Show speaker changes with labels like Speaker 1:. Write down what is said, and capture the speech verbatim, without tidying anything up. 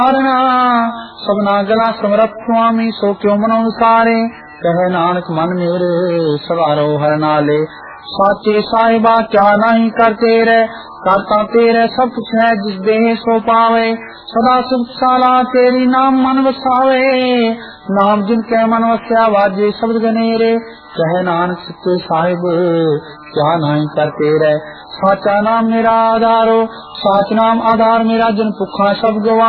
Speaker 1: सबना गला समरथ स्वामी सो क्यों मनो सारे कहे नानक मन मेरे सवारो हर नाले साचे साहिबा क्या नहीं करते रे करता तेरे सब कुछ है जिस देह सो पावे सदा सुख साला तेरी नाम मन वसावे नाम जिनके मन वस्या वाजे शब्द गनेरे कहे नानक सच्चे साहिब क्या नहीं करते रे साचा नाम मेरा आधारो साच नाम आधार मेरा जन भुखा सब गवा